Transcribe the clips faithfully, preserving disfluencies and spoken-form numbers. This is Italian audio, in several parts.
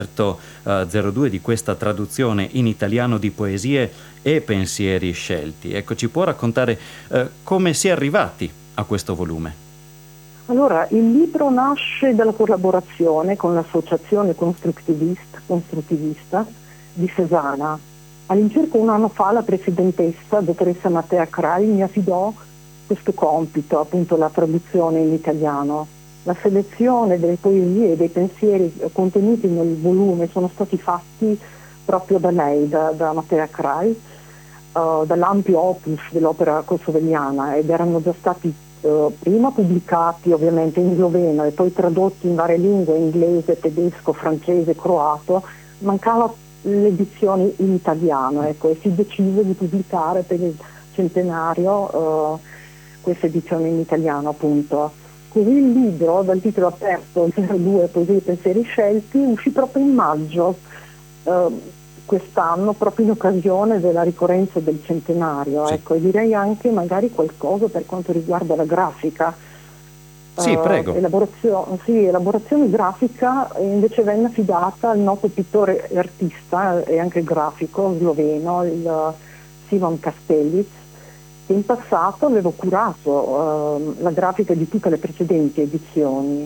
eh, zero due di questa traduzione in italiano di poesie e pensieri scelti. Ecco, ci può raccontare eh, come si è arrivati a questo volume? Allora, il libro nasce dalla collaborazione con l'associazione Constructivist, Construttivista di Cesana. All'incirca un anno fa la presidentessa, dottoressa Mattea Crai, mi affidò questo compito, appunto la traduzione in italiano. La selezione delle poesie e dei pensieri contenuti nel volume sono stati fatti proprio da lei, da, da Mattea Crai, uh, dall'ampio opus dell'opera kosoveliana, ed erano già stati uh, prima pubblicati ovviamente in sloveno e poi tradotti in varie lingue, inglese, tedesco, francese, croato. Mancava l'edizione in italiano, ecco, e si decise di pubblicare per il centenario uh, questa edizione in italiano, appunto. Così il libro, dal titolo aperto zero due Poesie e pensieri scelti, uscì proprio in maggio uh, quest'anno, proprio in occasione della ricorrenza del centenario, Sì, ecco, e direi anche magari qualcosa per quanto riguarda la grafica. sì, Uh, prego. elaborazione, sì, elaborazione grafica invece venne affidata al noto pittore e artista e anche grafico sloveno, il uh, Simon Castellic, che in passato avevo curato uh, la grafica di tutte le precedenti edizioni.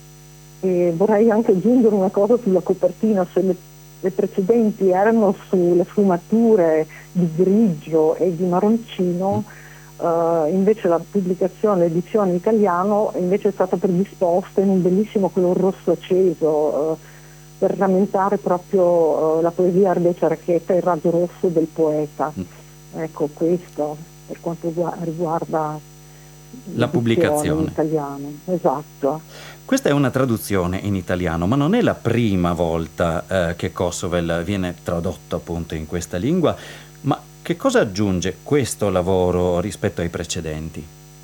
E vorrei anche aggiungere una cosa sulla copertina: se le, le precedenti erano sulle sfumature di grigio e di marroncino, Uh, invece la pubblicazione, l'edizione in italiano invece è stata predisposta in un bellissimo color rosso acceso, uh, per rammentare proprio uh, la poesia ardece archetta e il raggio rosso del poeta. Ecco, questo per quanto gua- riguarda La l'edizione in pubblicazione. italiano. Esatto. Questa è una traduzione in italiano, ma non è la prima volta eh, che Kosovel viene tradotto appunto in questa lingua. Ma che cosa aggiunge questo lavoro rispetto ai precedenti?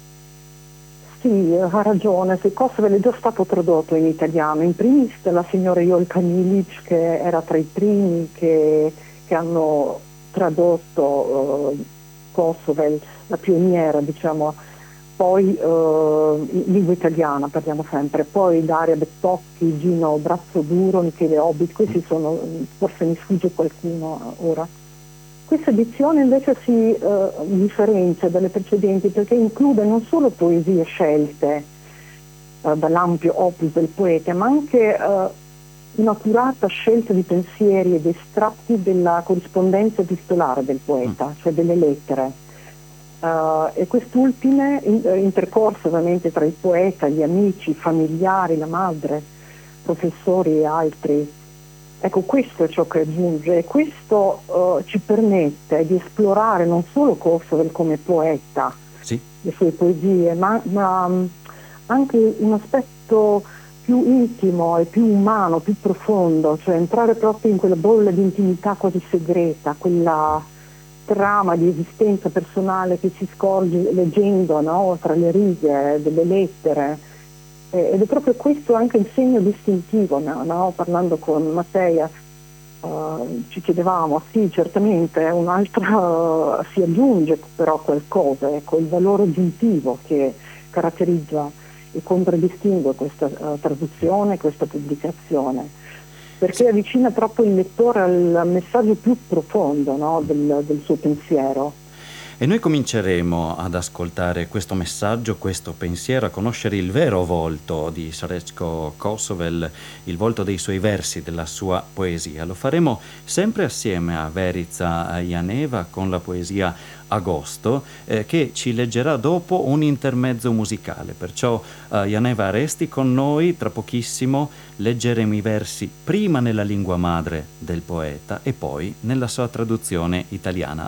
Sì, ha ragione, se Kosovel è già stato tradotto in italiano, in primis dalla signora Jolka Milic, che era tra i primi che, che hanno tradotto uh, Kosovel, la pioniera, diciamo, poi uh, in lingua italiana parliamo sempre, poi Daria Bettocchi, Gino Brazzoduro, Michele Hobbit, questi sono, forse mi sfugge qualcuno ora. Questa edizione invece si uh, differenzia dalle precedenti perché include non solo poesie scelte uh, dall'ampio opus del poeta, ma anche uh, un'accurata scelta di pensieri ed estratti della corrispondenza epistolare del poeta, cioè delle lettere. Uh, e quest'ultime in, uh, intercorse ovviamente tra il poeta, gli amici, i familiari, la madre, professori e altri. Ecco, questo è ciò che aggiunge, e questo uh, ci permette di esplorare non solo Kosovel come poeta, Sì? le sue poesie, ma, ma um, anche un aspetto più intimo e più umano, più profondo, cioè entrare proprio in quella bolla di intimità quasi segreta, quella trama di esistenza personale che si scorge leggendo, no, tra le righe delle lettere. Ed è proprio questo anche il segno distintivo, no? No? Parlando con Mattea uh, ci chiedevamo, sì, certamente un'altra uh, si aggiunge però qualcosa, ecco, il valore aggiuntivo che caratterizza e contraddistingue questa uh, traduzione, questa pubblicazione, Sì. perché avvicina proprio il lettore al messaggio più profondo, no? del, del suo pensiero. E noi cominceremo ad ascoltare questo messaggio, questo pensiero, a conoscere il vero volto di Srećko Kosovel, il volto dei suoi versi, della sua poesia. Lo faremo sempre assieme a Verica Janeva con la poesia Agosto, eh, che ci leggerà dopo un intermezzo musicale. Perciò eh, Janeva, resti con noi, tra pochissimo leggeremo i versi prima nella lingua madre del poeta e poi nella sua traduzione italiana.